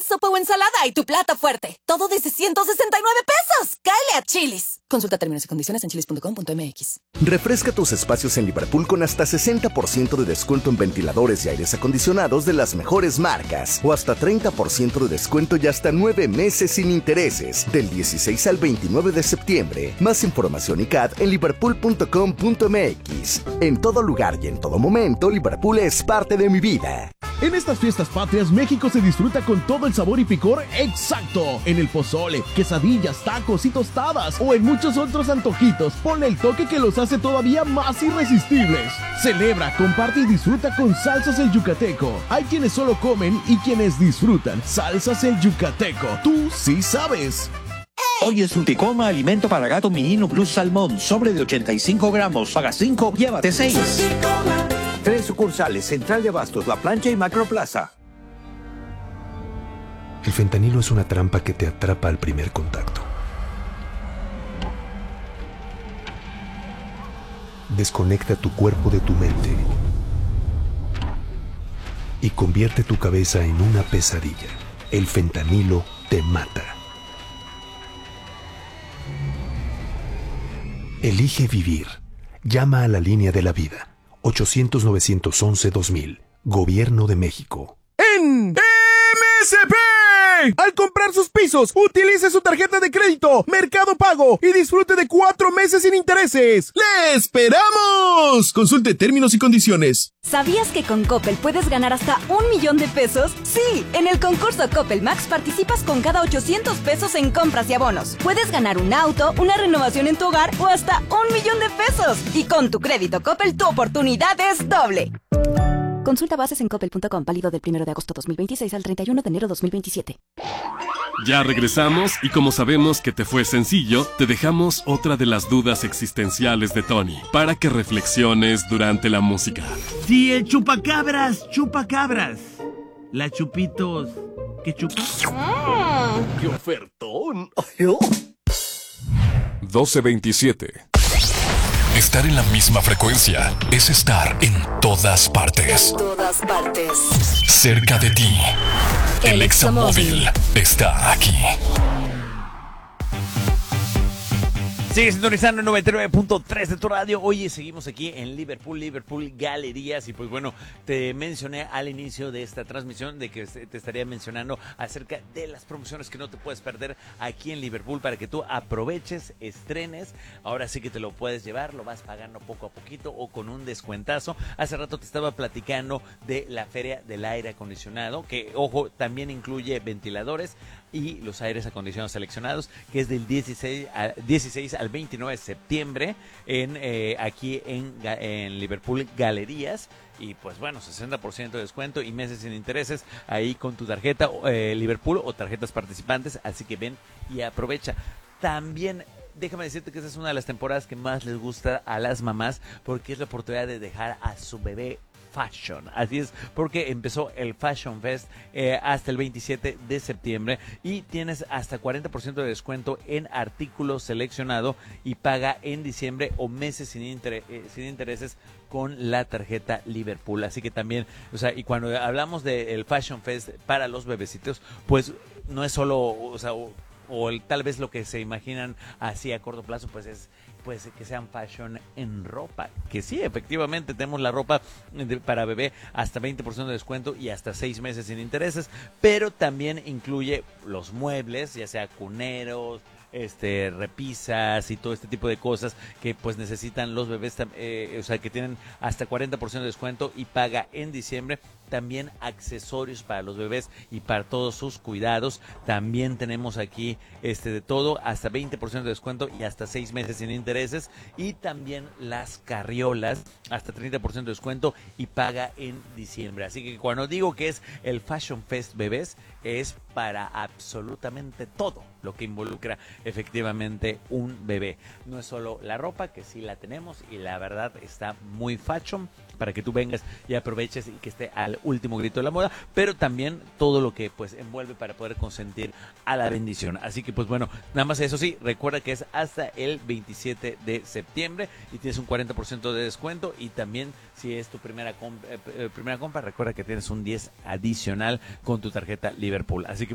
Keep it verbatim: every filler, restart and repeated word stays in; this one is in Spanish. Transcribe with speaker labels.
Speaker 1: sopa o ensalada y tu plato fuerte. Todo desde ciento sesenta y nueve pesos. ¡Cáele a Chili's! Consulta términos y condiciones en chilis punto com punto m x.
Speaker 2: Refresca tus espacios en Liverpool con hasta sesenta por ciento de descuento en ventiladores y aires acondicionados de las mejores marcas. O hasta treinta por ciento de descuento y hasta nueve meses sin intereses. Del dieciséis al veintinueve de septiembre. Más información y C A D en liverpool punto com punto m x. En todo lugar y en todo momento, Liverpool es parte de mi vida.
Speaker 3: En estas fiestas patrias, México se disfruta con todo el sabor y picor exacto. En el pozole, quesadillas, tacos y tostadas. O en muchos otros antojitos. Ponle el toque que los hace todavía más irresistibles. Celebra, comparte y disfruta con Salsas El Yucateco. Hay quienes solo comen y quienes disfrutan. Salsas El Yucateco. Tú sí sabes.
Speaker 4: Hoy es Fruticoma, alimento para gato Minino Plus Salmón, sobre de ochenta y cinco gramos, paga cinco, llévate seis. Tres sucursales, Central de Abastos, La Plancha y Macroplaza.
Speaker 5: El fentanilo es una trampa que te atrapa al primer contacto. Desconecta tu cuerpo de tu mente y convierte tu cabeza en una pesadilla. El fentanilo te mata. Elige vivir. Llama a la línea de la vida. ochocientos, novecientos once, dos mil. Gobierno de México.
Speaker 3: En M S P. Al comprar sus pisos, utilice su tarjeta de crédito Mercado Pago y disfrute de cuatro meses sin intereses. ¡Le esperamos! Consulte términos y condiciones.
Speaker 6: ¿Sabías que con Coppel puedes ganar hasta un millón de pesos? Sí, en el concurso Coppel Max participas con cada ochocientos pesos en compras y abonos. Puedes ganar un auto, una renovación en tu hogar o hasta un millón de pesos. Y con tu crédito Coppel, tu oportunidad es doble. Consulta bases en coppel punto com, válido del primero de agosto dos mil veintiséis al treinta y uno de enero dos mil veintisiete.
Speaker 7: Ya regresamos y como sabemos que te fue sencillo, te dejamos otra de las dudas existenciales de Tony para que reflexiones durante la música.
Speaker 8: Sí, el chupacabras, chupacabras. La Chupitos, ¿qué chupa?
Speaker 2: Mm. ¡Qué ofertón!
Speaker 9: doce veintisiete. Estar en la misma frecuencia es estar en todas partes.
Speaker 1: En todas partes.
Speaker 9: Cerca de ti. El, El Examóvil está aquí.
Speaker 8: Sigue sintonizando el noventa y nueve punto tres de tu radio. Oye, seguimos aquí en Liverpool, Liverpool Galerías. Y pues bueno, te mencioné al inicio de esta transmisión de que te estaría mencionando acerca de las promociones que no te puedes perder aquí en Liverpool para que tú aproveches, estrenes. Ahora sí que te lo puedes llevar, lo vas pagando poco a poquito o con un descuentazo. Hace rato te estaba platicando de la Feria del Aire Acondicionado, que, ojo, también incluye ventiladores y los aires acondicionados seleccionados, que es del dieciséis al veintinueve de septiembre en eh, aquí en, en Liverpool Galerías. Y pues bueno, sesenta por ciento de descuento y meses sin intereses ahí con tu tarjeta eh, Liverpool o tarjetas participantes, así que ven y aprovecha. También déjame decirte que esta es una de las temporadas que más les gusta a las mamás, porque es la oportunidad de dejar a su bebé fashion. Así es, porque empezó el Fashion Fest eh, hasta el veintisiete de septiembre y tienes hasta cuarenta por ciento de descuento en artículos seleccionados y paga en diciembre o meses sin, inter eh, sin intereses con la tarjeta Liverpool. Así que también, o sea, y cuando hablamos del Fashion Fest para los bebecitos, pues no es solo, o sea, o, o el, tal vez lo que se imaginan así a corto plazo, pues es pues que sean fashion en ropa, que sí, efectivamente tenemos la ropa de, para bebé hasta veinte por ciento de descuento y hasta seis meses sin intereses, pero también incluye los muebles, ya sea cuneros, este repisas y todo este tipo de cosas que pues necesitan los bebés, eh, o sea que tienen hasta cuarenta por ciento de descuento y paga en diciembre. También accesorios para los bebés y para todos sus cuidados. También tenemos aquí este de todo, hasta veinte por ciento de descuento y hasta seis meses sin intereses. Y también las carriolas, hasta treinta por ciento de descuento y paga en diciembre. Así que cuando digo que es el Fashion Fest Bebés, es para absolutamente todo lo que involucra efectivamente un bebé. No es solo la ropa, que sí la tenemos y la verdad está muy fashion para que tú vengas y aproveches y que esté al último grito de la moda, pero también todo lo que pues envuelve para poder consentir a la bendición. Así que pues bueno, nada más eso sí, recuerda que es hasta el veintisiete de septiembre y tienes un cuarenta por ciento de descuento, y también si es tu primera, comp eh, primera compra, recuerda que tienes un diez adicional con tu tarjeta Liverpool. Así que